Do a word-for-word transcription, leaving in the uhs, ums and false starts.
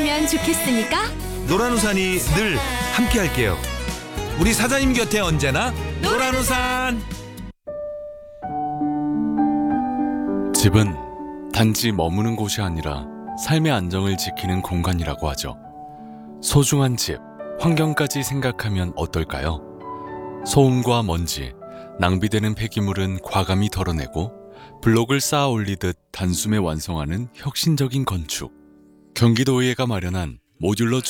있으면 좋겠습니까? 노란우산이 늘 함께할게요. 우리 사장님 곁에 언제나 노란우산. 집은 단지 머무는 곳이 아니라 삶의 안정을 지키는 공간이라고 하죠. 소중한 집, 환경까지 생각하면 어떨까요? 소음과 먼지, 낭비되는 폐기물은 과감히 덜어내고 블록을 쌓아 올리듯 단숨에 완성하는 혁신적인 건축. 경기도의회가 마련한 모듈러